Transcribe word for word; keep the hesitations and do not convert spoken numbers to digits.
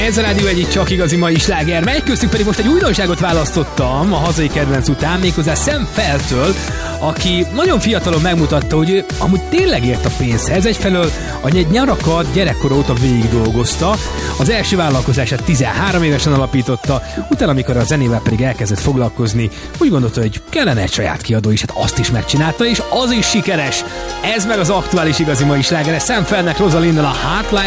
Ez a Rádió egyik csak igazi mai sláger, mely köztük pedig most egy újdonságot választottam a hazai kedvenc után, méghozzá Sam Feltől, aki nagyon fiatalon megmutatta, hogy ő amúgy tényleg ért a pénzhez. Egyfelől a nyarakat gyerekkor óta végig dolgozta, az első vállalkozását tizenhárom évesen alapította, utána, amikor a zenével pedig elkezdett foglalkozni, úgy gondolta, hogy kellene egy saját kiadó is, hát azt is megcsinálta, és az is sikeres. Ez meg az aktuális igazi mai sláger, Sam Feltnek Rosalind-nal a Heart Like